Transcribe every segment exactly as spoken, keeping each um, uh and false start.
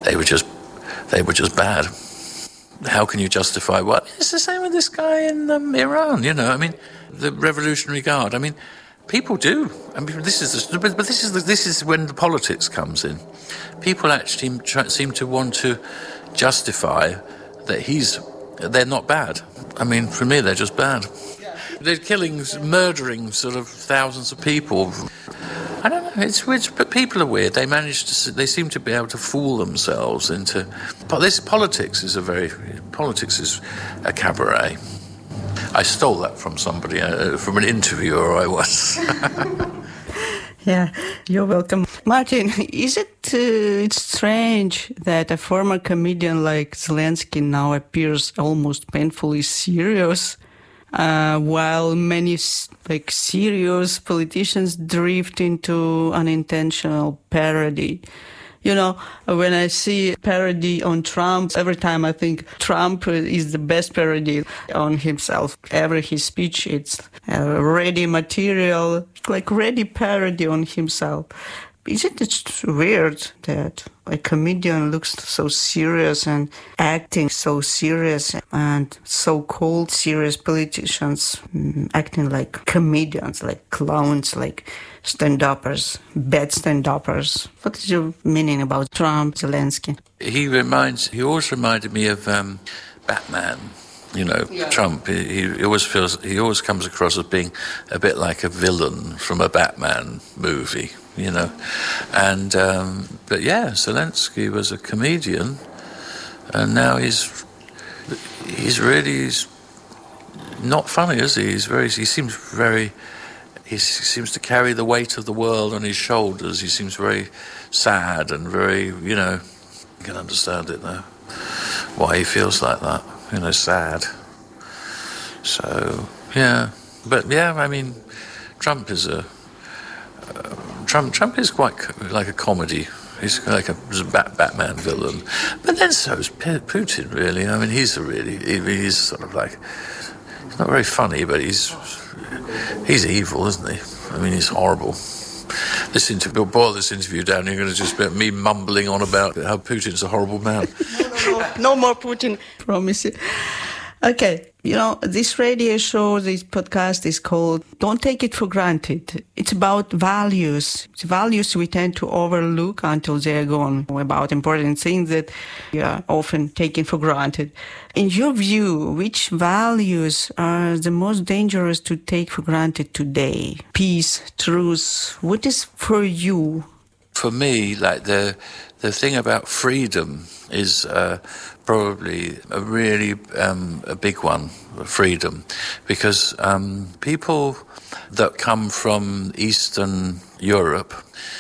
they were just they were just bad. How can you justify what? It's the same with this guy in um, Iran, you know. I mean, the Revolutionary Guard. I mean, people do. I mean, this is the, but this is the, this is when the politics comes in. People actually try, seem to want to justify that he's. They're not bad. I mean, for me, they're just bad. They're killing, murdering sort of thousands of people. I don't know, it's weird, but people are weird. They manage to, they seem to be able to fool themselves into, but this politics is a very, politics is a cabaret. I stole that from somebody, uh, from an interviewer I was. Yeah, you're welcome. Martin, is it uh, it's strange that a former comedian like Zelensky now appears almost painfully serious, uh, while many like serious politicians drift into unintentional parody? You know, when I see parody on Trump, every time I think Trump is the best parody on himself. Every his speech, it's uh, ready material, like ready parody on himself. Isn't it weird that a comedian looks so serious and acting so serious, and so-called serious politicians mm, acting like comedians, like clowns, like stand-uppers, bad stand-uppers? What is your meaning about Trump, Zelensky? He reminds, he always reminded me of um, Batman. You know, yeah. Trump, he, he always feels, he always comes across as being a bit like a villain from a Batman movie, you know. And, um, but yeah, Zelensky was a comedian, and now he's, he's really he's not funny, is he? He's very, he seems very, he seems to carry the weight of the world on his shoulders. He seems very sad and very, you know, you can understand it though, why he feels like that. You know, sad. So, yeah. But, yeah, I mean, Trump is a... Uh, Trump Trump is quite co- like a comedy. He's like a, he's a Bat- Batman villain. But then so is P- Putin, really. I mean, he's a really... He, he's sort of like... He's not very funny, but he's... He's evil, isn't he? I mean, he's horrible. This interview, boil this interview down, you're going to just get me mumbling on about how Putin's a horrible man. no, no, no, no more Putin, promise you. Okay, you know, this radio show, this podcast is called Don't Take It for Granted. It's about values. It's values we tend to overlook until they're gone, about important things that we are often taken for granted. In your view, which values are the most dangerous to take for granted today? Peace, truth, what is for you? For me, like the the thing about freedom is uh, probably a really um, a big one, freedom, because um, people that come from Eastern Europe,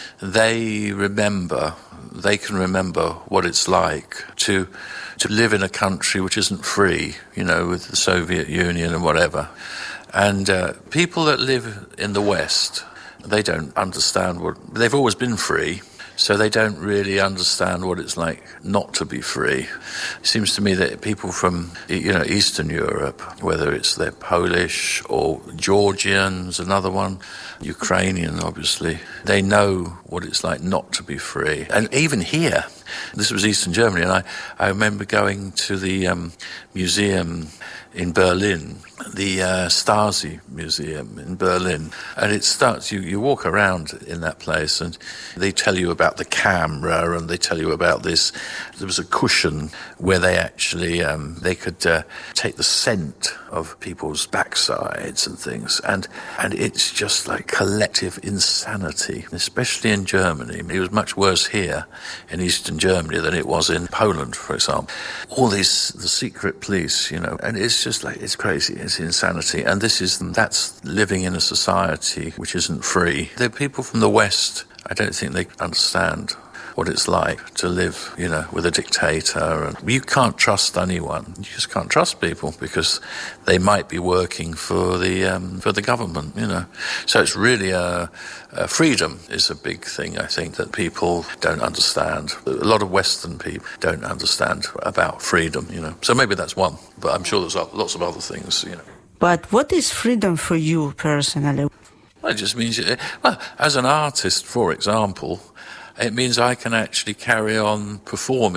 they remember, they can remember what it's like to to live in a country which isn't free, you know, with the Soviet Union and whatever. And uh, people that live in the West, they don't understand what... They've always been free, so they don't really understand what it's like not to be free. It seems to me that people from, you know, Eastern Europe, whether it's they're Polish or Georgians, another one, Ukrainian, obviously, they know what it's like not to be free. And even here, this was Eastern Germany, and I, I remember going to the um, museum in Berlin, the uh, Stasi Museum in Berlin. And it starts, you, you walk around in that place and they tell you about the camera and they tell you about this. There was a cushion where they actually, um, they could uh, take the scent of people's backsides and things. And, and it's just like collective insanity, especially in Germany. It was much worse here in Eastern Germany than it was in Poland, for example. All these, the secret police, you know, and it's just like, it's crazy, it's insanity. And this is, that's living in a society which isn't free. The people from the West, I don't think they understand what it's like to live, you know, with a dictator. And you can't trust anyone. You just can't trust people because they might be working for the um, for the government, you know. So it's really a, a freedom is a big thing, I think, that people don't understand. A lot of Western people don't understand about freedom, you know. So maybe that's one, but I'm sure there's lots of other things, you know. But what is freedom for you personally? Well, it just means, well, as an artist, for example, it means I can actually carry on performing